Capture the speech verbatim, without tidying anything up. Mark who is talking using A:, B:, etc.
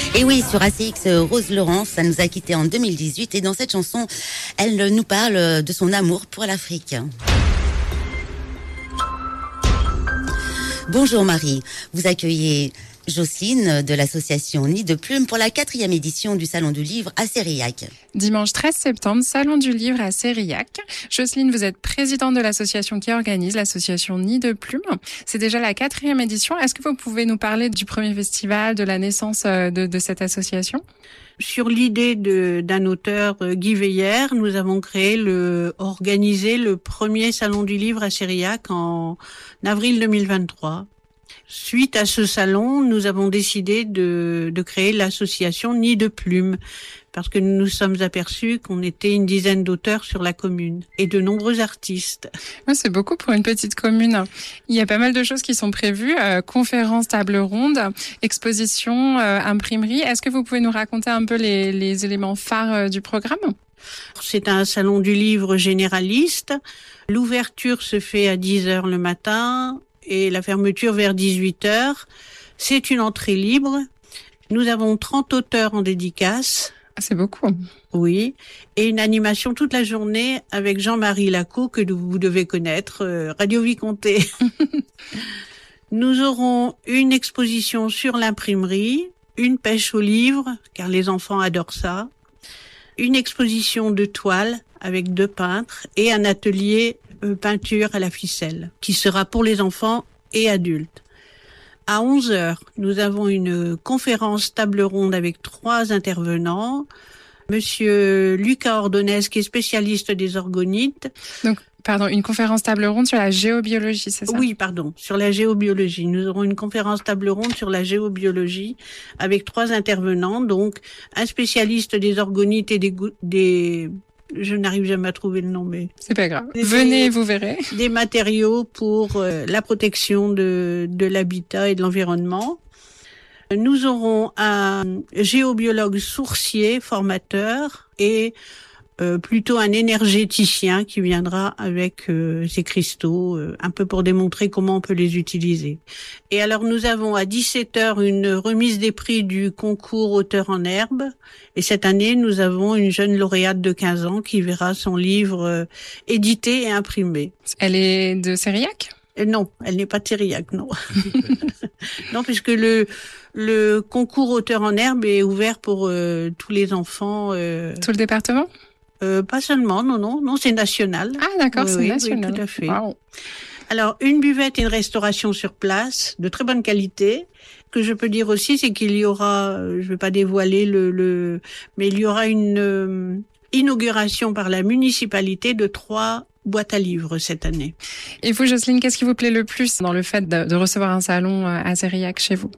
A: Et oui, sur A C X, Rose Laurence, ça nous a quittés en deux mille dix-huit. Et dans cette chanson, elle nous parle de son amour pour l'Afrique. Bonjour Marie, vous accueillez Jocelyne de l'association Nid de Plume pour la quatrième édition du Salon du Livre à Sérillac.
B: Dimanche treize septembre, Salon du Livre à Sérillac. Jocelyne, vous êtes présidente de l'association qui organise l'association Nid de Plume. C'est déjà la quatrième édition. Est-ce que vous pouvez nous parler du premier festival, de la naissance de, de cette association ?
C: Sur l'idée de, d'un auteur, Guy Veillère, nous avons créé le, organisé le premier Salon du Livre à Sérillac en avril deux mille vingt-trois. Suite à ce salon, nous avons décidé de, de créer l'association Nid de Plume, parce que nous nous sommes aperçus qu'on était une dizaine d'auteurs sur la commune et de nombreux artistes.
B: Ouais, c'est beaucoup pour une petite commune. Il y a pas mal de choses qui sont prévues, euh, conférences, tables rondes, expositions, euh, imprimerie. Est-ce que vous pouvez nous raconter un peu les, les éléments phares euh, du programme ?
C: C'est un salon du livre généraliste. L'ouverture se fait à dix heures le matin et la fermeture vers dix-huit heures. C'est une entrée libre. Nous avons trente auteurs en dédicace.
B: Ah, c'est beaucoup.
C: Oui. Et une animation toute la journée avec Jean-Marie Lacaux, que vous devez connaître, euh, Radio Vicomté. Nous aurons une exposition sur l'imprimerie, une pêche au livre, car les enfants adorent ça, une exposition de toiles avec deux peintres et un atelier euh, peinture à la ficelle, qui sera pour les enfants et adultes. À onze heures, nous avons une conférence table ronde avec trois intervenants. Monsieur Lucas Ordonez, qui est spécialiste des orgonites.
B: Donc, pardon, une conférence table ronde sur la géobiologie, c'est ça ?
C: Oui, pardon, sur la géobiologie. Nous aurons une conférence table ronde sur la géobiologie avec trois intervenants. Donc, un spécialiste des orgonites et des... des je n'arrive jamais à trouver le nom, mais...
B: C'est pas grave. Des, Venez, vous verrez.
C: Des matériaux pour euh, la protection de, de l'habitat et de l'environnement. Nous aurons un géobiologue sourcier, formateur, et euh, plutôt un énergéticien qui viendra avec euh, ses cristaux, euh, un peu pour démontrer comment on peut les utiliser. Et alors nous avons à dix-sept heures une remise des prix du concours Auteur en herbe. Et cette année, nous avons une jeune lauréate de quinze ans qui verra son livre euh, édité et imprimé.
B: Elle est de Sérillac ?
C: euh, Non, elle n'est pas de Sérillac, non. Non, puisque le le concours Auteur en herbe est ouvert pour euh, tous les enfants. Euh,
B: Tout le département ?
C: euh, Pas seulement, non, non, non, c'est national.
B: Ah d'accord,
C: oui,
B: c'est
C: oui,
B: national.
C: Oui, tout à fait.
B: Wow.
C: Alors, une buvette et une restauration sur place, de très bonne qualité. Ce que je peux dire aussi, c'est qu'il y aura, je ne vais pas dévoiler le, le, mais il y aura une euh, inauguration par la municipalité de trois boîtes à livres cette année.
B: Et vous, Jocelyne, qu'est-ce qui vous plaît le plus dans le fait de, de recevoir un salon à Sérillac chez vous ?